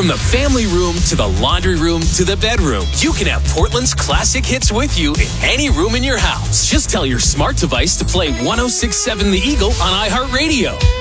From the family room to the laundry room to the bedroom, you can have Portland's classic hits with you in any room in your house. Just tell your smart device to play 106.7 The Eagle on iHeartRadio.